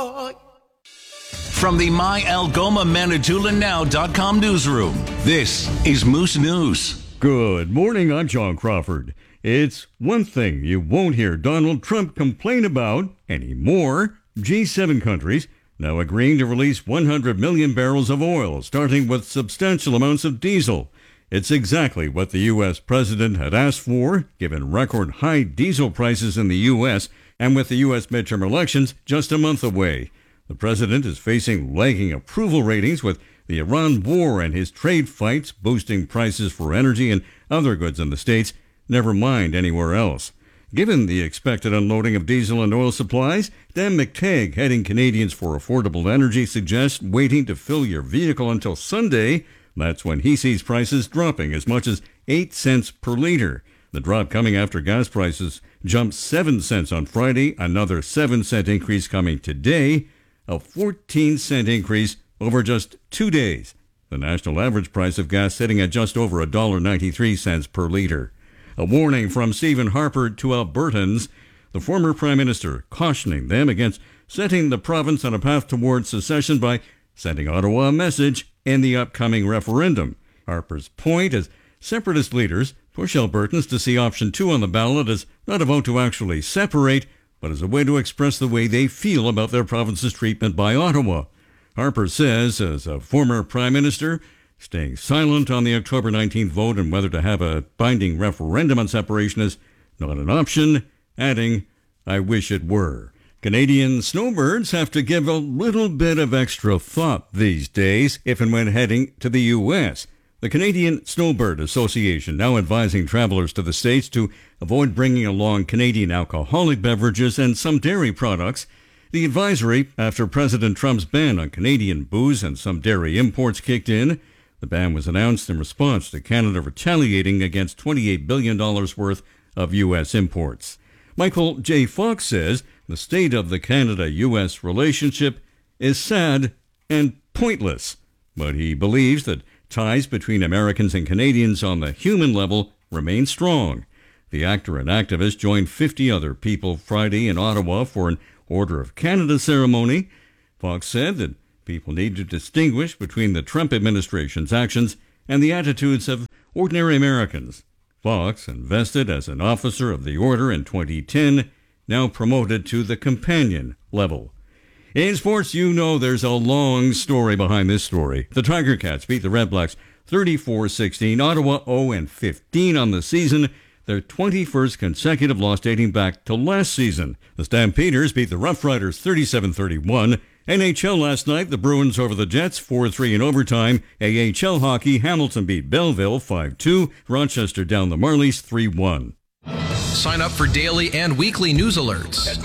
From the MyAlgomaManitoulonNow.com newsroom, this is Moose News. Good morning, I'm John Crawford. It's one thing you won't hear Donald Trump complain about anymore. G7 countries now agreeing to release 100 million barrels of oil, starting with substantial amounts of diesel. It's exactly what the U.S. president had asked for, given record high diesel prices in the U.S. and with the U.S. midterm elections just a month away. The president is facing lagging approval ratings with the Iran war and his trade fights boosting prices for energy and other goods in the States, never mind anywhere else. Given the expected unloading of diesel and oil supplies, Dan McTagg, heading Canadians for Affordable Energy, suggests waiting to fill your vehicle until Sunday. That's when he sees prices dropping as much as 8 cents per liter. The drop coming after gas prices jumped 7 cents on Friday, another 7-cent increase coming today, a 14-cent increase over just 2 days. The national average price of gas sitting at just over $1.93 per liter. A warning from Stephen Harper to Albertans, the former prime minister cautioning them against setting the province on a path towards secession by sending Ottawa a message in the upcoming referendum. Harper's point is separatist leaders push Albertans to see option 2 on the ballot as not a vote to actually separate, but as a way to express the way they feel about their province's treatment by Ottawa. Harper says, as a former prime minister, staying silent on the October 19th vote and whether to have a binding referendum on separation is not an option, adding, "I wish it were." Canadian snowbirds have to give a little bit of extra thought these days if and when heading to the U.S. The Canadian Snowbird Association now advising travelers to the States to avoid bringing along Canadian alcoholic beverages and some dairy products. The advisory after President Trump's ban on Canadian booze and some dairy imports kicked in. The ban was announced in response to Canada retaliating against $28 billion worth of U.S. imports. Michael J. Fox says the state of the Canada-U.S. relationship is sad and pointless, but he believes that ties between Americans and Canadians on the human level remain strong. The actor and activist joined 50 other people Friday in Ottawa for an Order of Canada ceremony. Fox said that people need to distinguish between the Trump administration's actions and the attitudes of ordinary Americans. Fox, invested as an officer of the Order in 2010, now promoted to the companion level. In sports, you know there's a long story behind this story. The Tiger Cats beat the Red Blacks 34-16. Ottawa 0-15 on the season, their 21st consecutive loss dating back to last season. The Stampeders beat the Rough Riders 37-31. NHL last night, the Bruins over the Jets 4-3 in overtime. AHL hockey, Hamilton beat Belleville 5-2. Rochester down the Marlies 3-1. Sign up for daily and weekly news alerts at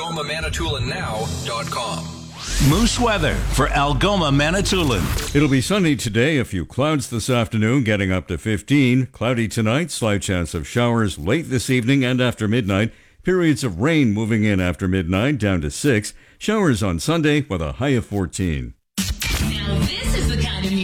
MyAlgomaManitoulonNow.com. Moose weather for Algoma Manitoulin. It'll be sunny today, a few clouds this afternoon, getting up to 15. Cloudy tonight, slight chance of showers late this evening and after midnight. Periods of rain moving in after midnight, down to 6. Showers on Sunday with a high of 14.